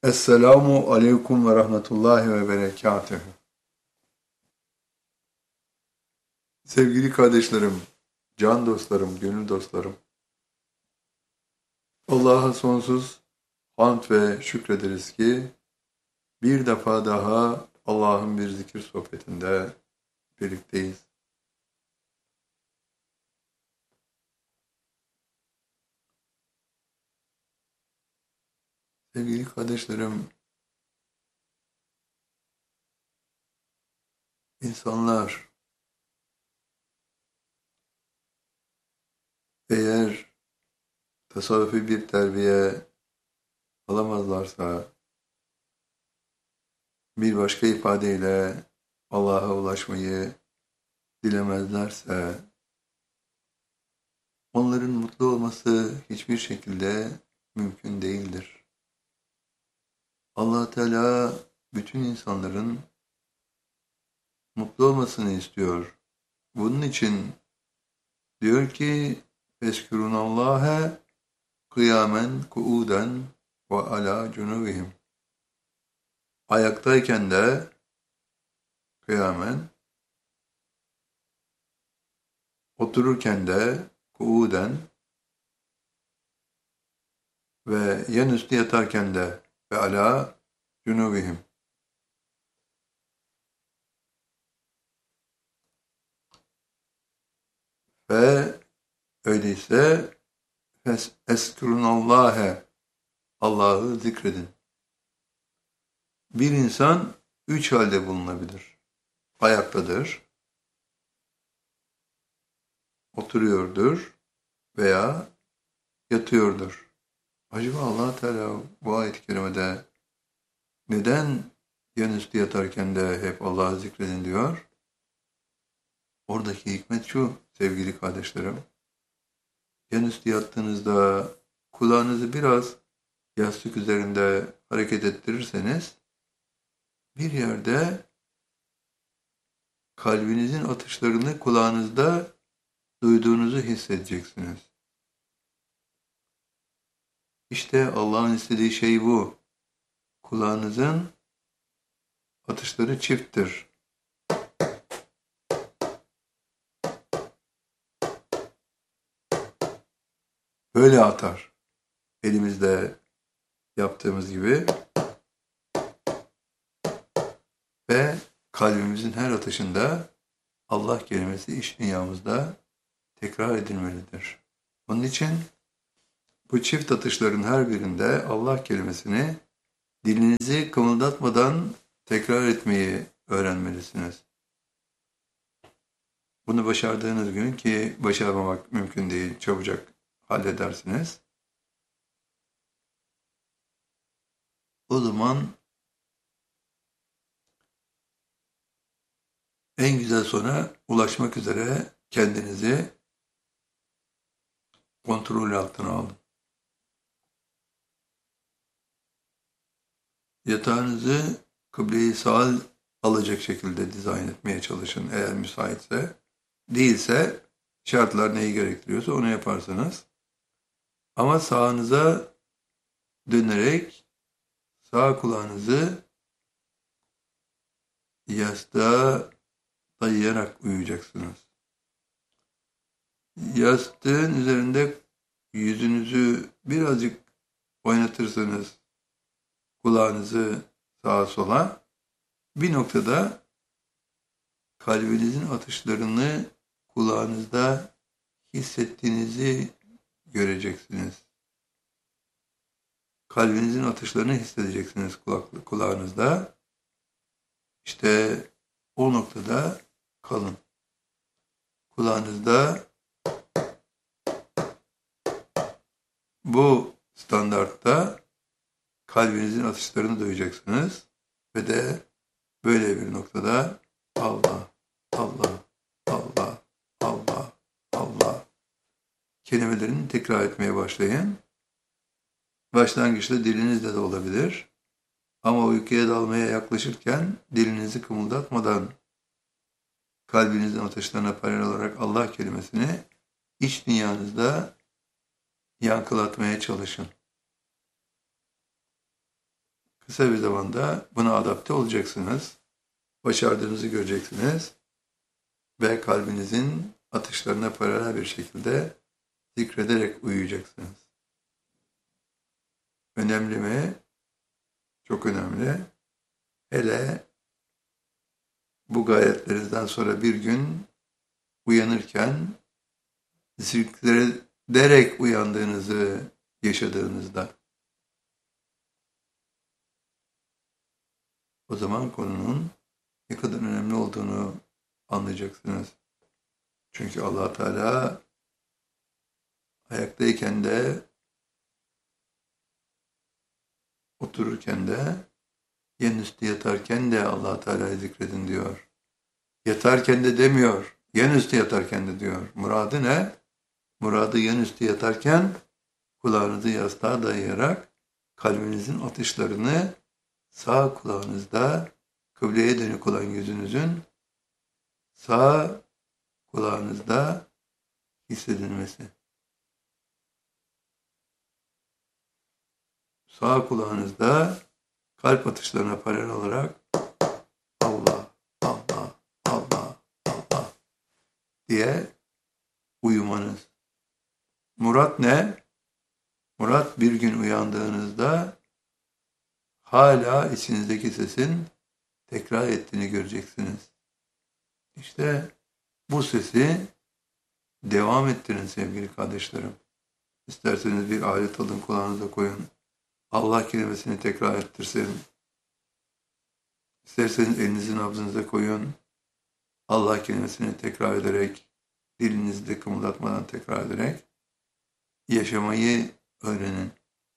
Esselamu aleyküm ve rahmetullahi ve berekatühü. Sevgili kardeşlerim, can dostlarım, gönül dostlarım, Allah'a sonsuz hamd ve şükrederiz ki bir defa daha Allah'ın bir zikir sohbetinde birlikteyiz. Sevgili kardeşlerim, insanlar eğer tasavvufi bir terbiye alamazlarsa, bir başka ifadeyle Allah'a ulaşmayı dilemezlerse, onların mutlu olması hiçbir şekilde mümkün değildir. Allah Teala bütün insanların mutlu olmasını istiyor. Bunun için diyor ki Eskurunallâhe kıyamen kuuden ve ala cunubihim. Ayaktayken de kıyamen, otururken de kuuden ve yanüstü yatarken de ve ala cunubihim. Ve öyleyse eskurunallâhe, Allah'ı zikredin. Bir insan üç halde bulunabilir. Ayaktadır, oturuyordur veya yatıyordur. Acaba Allah Teala bu ayet-i kerimede neden yanüstü yatarken de hep Allah'ı zikredin diyor? Oradaki hikmet şu sevgili kardeşlerim. Yanüstü yattığınızda kulağınızı biraz yastık üzerinde hareket ettirirseniz bir yerde kalbinizin atışlarını kulağınızda duyduğunuzu hissedeceksiniz. İşte Allah'ın istediği şey bu. Kulağınızın atışları çifttir. Böyle atar. Elimizde yaptığımız gibi ve kalbimizin her atışında Allah kelimesi iç dünyamızda tekrar edilmelidir. Onun için bu çift atışların her birinde Allah kelimesini dilinizi kımıldatmadan tekrar etmeyi öğrenmelisiniz. Bunu başardığınız gün ki başarmamak mümkün değil, çabucak halledersiniz. O zaman en güzel sona ulaşmak üzere kendinizi kontrol altına alın. Yatağınızı kıble-i saal alacak şekilde dizayn etmeye çalışın eğer müsaitse. Değilse şartlar neyi gerektiriyorsa onu yaparsınız. Ama sağınıza dönerek sağ kulağınızı yastığa dayayarak uyuyacaksınız. Yastığın üzerinde yüzünüzü birazcık oynatırsanız kulağınızı sağa sola bir noktada kalbinizin atışlarını kulağınızda hissettiğinizi göreceksiniz. Kalbinizin atışlarını hissedeceksiniz kulağınızda. İşte o noktada kalın. Kulağınızda bu standartta kalbinizin atışlarını duyacaksınız ve de böyle bir noktada Allah, Allah, Allah, Allah, Allah kelimelerini tekrar etmeye başlayın. Başlangıçta dilinizle de olabilir. Ama uykuya dalmaya yaklaşırken dilinizi kımıldatmadan kalbinizin atışlarına paralel olarak Allah kelimesini iç dünyanızda yankılatmaya çalışın. kısa bir zamanda buna adapte olacaksınız. Başardığınızı göreceksiniz. Ve kalbinizin atışlarına paralel bir şekilde zikrederek uyuyacaksınız. Önemli mi? Çok önemli. Hele bu gayretlerinizden sonra bir gün uyanırken zikrederek uyandığınızı yaşadığınızda o zaman konunun ne kadar önemli olduğunu anlayacaksınız. Çünkü Allah Teala ayaktayken de otururken de yanüstü yatarken de Allah Teala'yı zikredin diyor. Yatarken de demiyor. Yanüstü yatarken de diyor. Muradı ne? Muradı yanüstü yatarken kulağınızı yastığa dayayarak kalbinizin atışlarını sağ kulağınızda kıbleye dönük olan yüzünüzün sağ kulağınızda hissedilmesi. Sağ kulağınızda kalp atışlarına paralel olarak Allah, Allah, Allah, Allah diye uyumanız. Murat ne? Murat bir gün uyandığınızda hala içinizdeki sesin tekrar ettiğini göreceksiniz. İşte bu sesi devam ettirin sevgili kardeşlerim. İsterseniz bir alet alın kulağınıza koyun. Allah kelimesini tekrar ettirsin. İsterseniz elinizin nabzınıza koyun. Allah kelimesini tekrar ederek, dilinizde kımıldatmadan tekrar ederek yaşamayı öğrenin.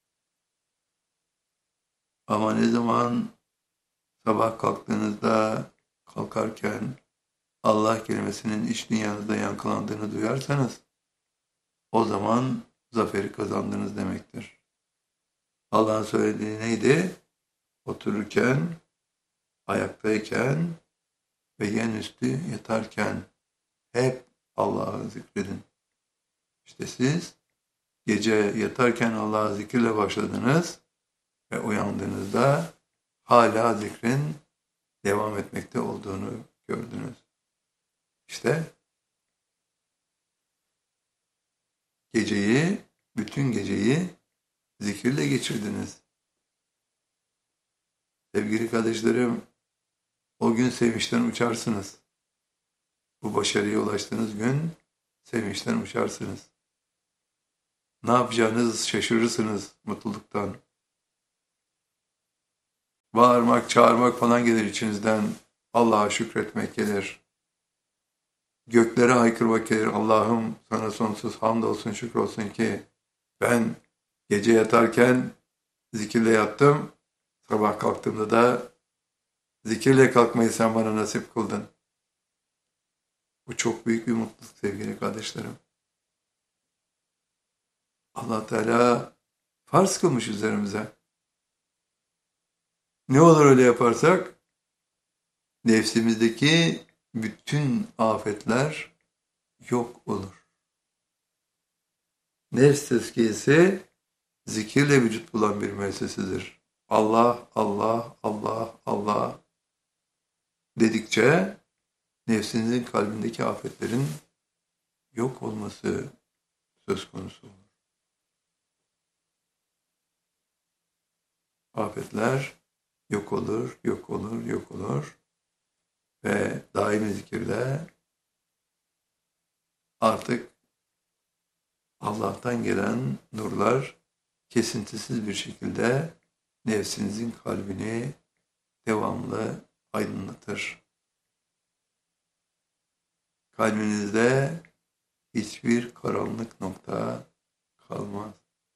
Ama ne zaman sabah kalktığınızda, kalkarken Allah kelimesinin iç dünyanızda yankılandığını duyarsanız o zaman zaferi kazandınız demektir. Allah'ın söylediği neydi? Otururken, ayaktayken ve yenüstü yatarken hep Allah'ı zikredin. İşte siz gece yatarken Allah'ı zikirle başladınız ve uyandığınızda hala zikrin devam etmekte olduğunu gördünüz. İşte geceyi, bütün geceyi zikirle geçirdiniz. Sevgili kardeşlerim, o gün sevinçten uçarsınız. Bu başarıya ulaştığınız gün sevinçten uçarsınız. Ne yapacağınızı şaşırırsınız mutluluktan. Bağırmak, çağırmak falan gelir içinizden. Allah'a şükretmek gelir. Göklere haykırmak gelir. Allah'ım sana sonsuz hamdolsun, şükür olsun ki ben gece yatarken zikirle yattım. Sabah kalktığımda da zikirle kalkmayı sen bana nasip kıldın. Bu çok büyük bir mutluluk sevgili kardeşlerim. Allah Teala farz kılmış üzerimize. Ne olur öyle yaparsak nefsimizdeki bütün afetler yok olur. Nefs tezkiyesi zikirle vücut bulan bir müessesedir. Allah, Allah, Allah, Allah dedikçe nefsinizin kalbindeki afetlerin yok olması söz konusu olur. Afetler yok olur, yok olur, yok olur ve daimi zikirle artık Allah'tan gelen nurlar kesintisiz bir şekilde nefsinizin kalbini devamlı aydınlatır. Kalbinizde hiçbir karanlık nokta kalmaz.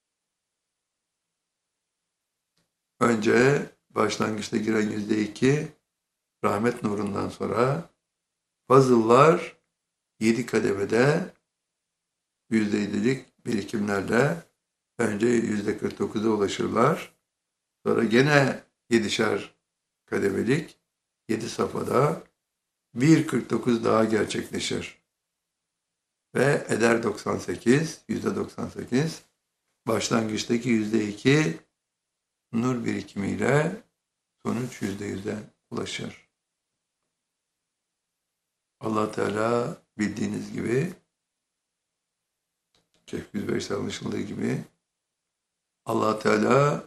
Önce başlangıçta giren %2 rahmet nurundan sonra fazıllar 7 kademede %7'lik birikimlerle önce %49'a ulaşırlar. Sonra gene 7'şer kademelik 7 safhada 1,49 daha gerçekleşir. Ve eder 98, %98 başlangıçtaki %2 nur birikimiyle sonuç %100'e ulaşır. Allah Teala bildiğiniz gibi, Şeyh 105'te anlaşıldığı gibi, Allah Teala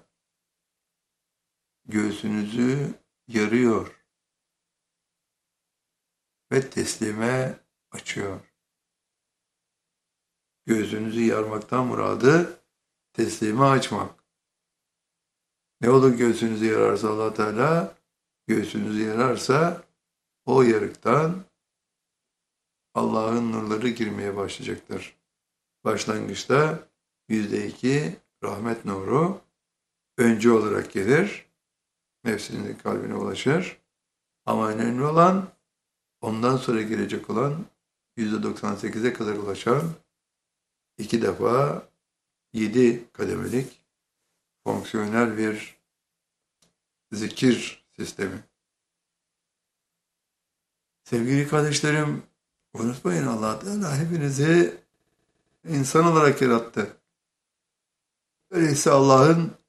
göğsünüzü yarıyor ve teslime açıyor. Göğsünüzü yarmaktan muradı teslime açmak. Ne olur göğsünüzü yararsa Allah Teala, göğsünüzü yararsa o yarıktan Allah'ın nurları girmeye başlayacaktır. Başlangıçta %2 rahmet nuru öncü olarak gelir. Nefsinin kalbine ulaşır. Ama önemli olan ondan sonra gelecek olan %98'e kadar ulaşan 2 defa 7 kademelik fonksiyonel bir zikir sistemi. Sevgili kardeşlerim, unutmayın Allah Teala hepinizi insan olarak yarattı. Öyleyse Allah'ın